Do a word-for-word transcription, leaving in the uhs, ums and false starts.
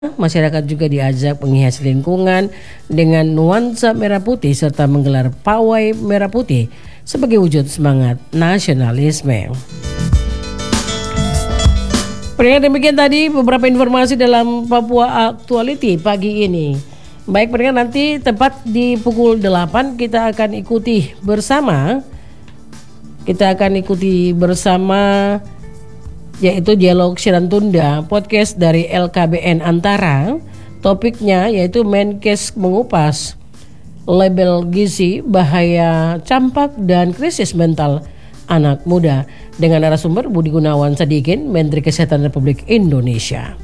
Masyarakat juga diajak menghias lingkungan dengan nuansa merah putih serta menggelar pawai merah putih sebagai wujud semangat nasionalisme. Pendengar, demikian tadi beberapa informasi dalam Papua Actuality pagi ini. Baik pendengar, nanti tepat di pukul delapan kita akan ikuti bersama. Kita akan ikuti bersama yaitu Dialog Siaran Tunda podcast dari L K B N Antara. Topiknya yaitu Menkes mengupas label gizi, bahaya campak dan krisis mental anak muda, dengan narasumber Budi Gunawan Sadikin, Menteri Kesehatan Republik Indonesia.